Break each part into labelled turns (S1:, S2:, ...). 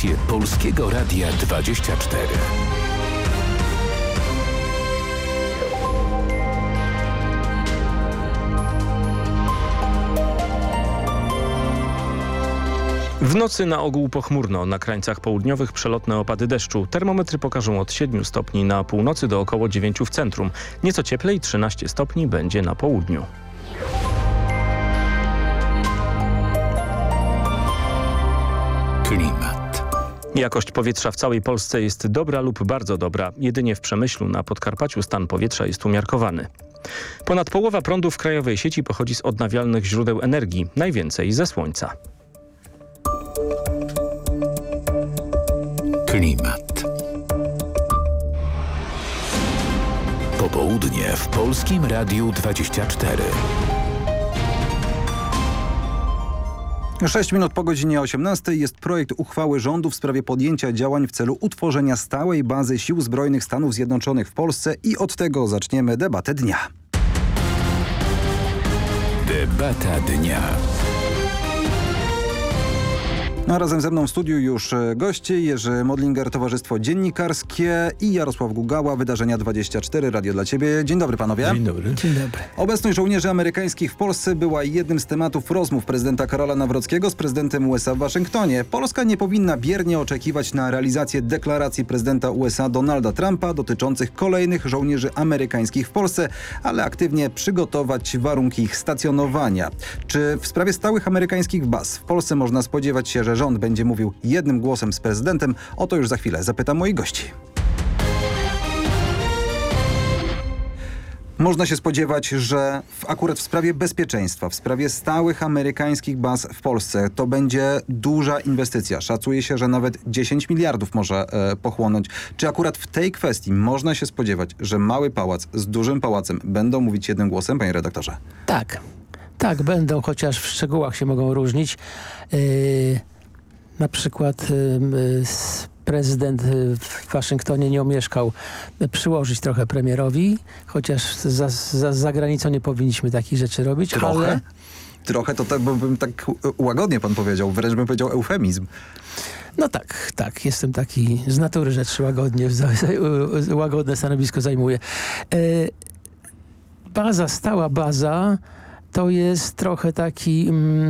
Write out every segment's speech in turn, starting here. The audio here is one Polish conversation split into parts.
S1: Audycje Polskiego Radia 24.
S2: W nocy na ogół pochmurno, na krańcach południowych przelotne opady deszczu. Termometry pokażą od 7 stopni na północy do około 9 w centrum. Nieco cieplej, 13 stopni będzie na południu.
S1: Klimat.
S2: Jakość powietrza w całej Polsce jest dobra lub bardzo dobra. Jedynie w Przemyślu na Podkarpaciu stan powietrza jest umiarkowany. Ponad połowa prądu w krajowej sieci pochodzi z odnawialnych źródeł energii, najwięcej ze słońca.
S1: Klimat. Popołudnie w Polskim Radiu 24.
S3: 6 minut po godzinie 18 jest projekt uchwały rządu w sprawie podjęcia działań w celu utworzenia stałej bazy Sił Zbrojnych Stanów Zjednoczonych w Polsce i od tego zaczniemy debatę dnia.
S1: Debata dnia.
S3: A razem ze mną w studiu już goście: Jerzy Modlinger, Towarzystwo Dziennikarskie, i Jarosław Gugała, Wydarzenia 24, Radio dla Ciebie. Dzień dobry panowie.
S4: Dzień dobry. Dzień dobry.
S3: Obecność żołnierzy amerykańskich w Polsce była jednym z tematów rozmów prezydenta Karola Nawrockiego z prezydentem USA w Waszyngtonie. Polska nie powinna biernie oczekiwać na realizację deklaracji prezydenta USA Donalda Trumpa dotyczących kolejnych żołnierzy amerykańskich w Polsce, ale aktywnie przygotować warunki ich stacjonowania. Czy w sprawie stałych amerykańskich baz w Polsce można spodziewać się, że rząd będzie mówił jednym głosem z prezydentem? O to już za chwilę zapytam moich gości. Można się spodziewać, że akurat w sprawie bezpieczeństwa, w sprawie stałych amerykańskich baz w Polsce to będzie duża inwestycja. Szacuje się, że nawet 10 miliardów może pochłonąć. Czy akurat w tej kwestii można się spodziewać, że mały pałac z dużym pałacem będą mówić jednym głosem, panie redaktorze?
S4: Tak, będą, chociaż w szczegółach się mogą różnić. Na przykład prezydent w Waszyngtonie nie omieszkał przyłożyć trochę premierowi, chociaż za granicą nie powinniśmy takich rzeczy robić.
S3: Trochę? Trochę to tak, bym tak łagodnie pan powiedział, wręcz bym powiedział eufemizm.
S4: No tak, jestem taki z natury rzeczy łagodne stanowisko zajmuję. Stała baza to jest trochę taki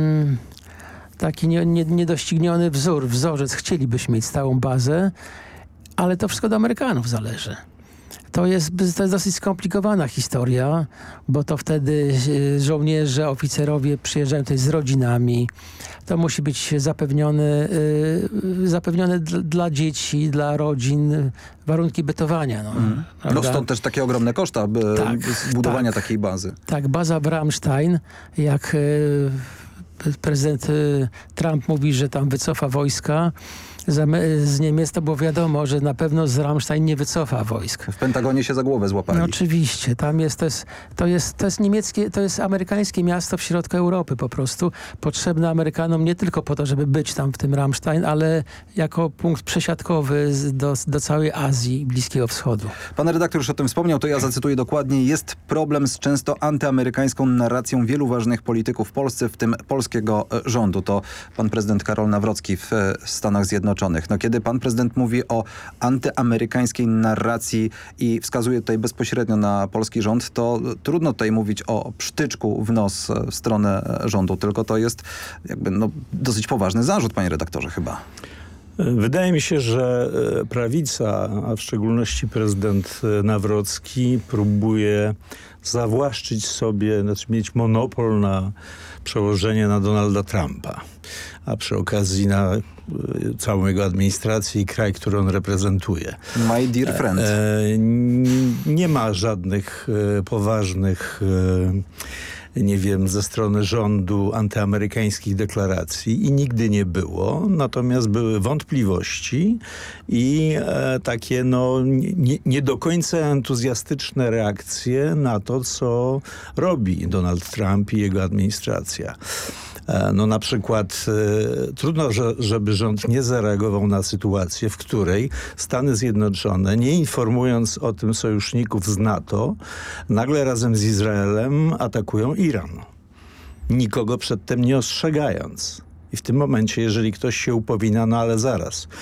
S4: niedościgniony wzorzec. Chcielibyśmy mieć stałą bazę, ale to wszystko od Amerykanów zależy. To jest dosyć skomplikowana historia, bo to wtedy żołnierze, oficerowie przyjeżdżają tutaj z rodzinami. To musi być zapewnione dla dzieci, dla rodzin warunki bytowania.
S3: No stąd też takie ogromne koszta budowania takiej bazy.
S4: Tak, baza w Ramstein, jak prezydent Trump mówi, że tam wycofa wojska z Niemiec, to było wiadomo, że na pewno z Ramstein nie wycofa wojsk.
S3: W Pentagonie się za głowę złapali.
S4: No oczywiście. Tam to jest niemieckie, to jest amerykańskie miasto w środku Europy po prostu. Potrzebne Amerykanom nie tylko po to, żeby być tam w tym Ramstein, ale jako punkt przesiadkowy do całej Azji i Bliskiego Wschodu.
S3: Pan redaktor już o tym wspomniał, to ja zacytuję dokładnie. Jest problem z często antyamerykańską narracją wielu ważnych polityków w Polsce, w tym polskiego rządu. To pan prezydent Karol Nawrocki w Stanach Zjednoczonych. No, kiedy pan prezydent mówi o antyamerykańskiej narracji i wskazuje tutaj bezpośrednio na polski rząd, to trudno tutaj mówić o psztyczku w nos w stronę rządu, tylko to jest dosyć poważny zarzut, panie redaktorze, chyba.
S5: Wydaje mi się, że prawica, a w szczególności prezydent Nawrocki, próbuje zawłaszczyć sobie, mieć monopol na przełożenie na Donalda Trumpa, a przy okazji na całą jego administrację i kraj, który on reprezentuje.
S3: My dear friend.
S5: Nie ma żadnych poważnych ze strony rządu antyamerykańskich deklaracji i nigdy nie było. Natomiast były wątpliwości i takie nie do końca entuzjastyczne reakcje na to, co robi Donald Trump i jego administracja. Na przykład trudno, żeby rząd nie zareagował na sytuację, w której Stany Zjednoczone, nie informując o tym sojuszników z NATO, nagle razem z Izraelem atakują Iran, nikogo przedtem nie ostrzegając. I w tym momencie, jeżeli ktoś się upowina, ale zaraz,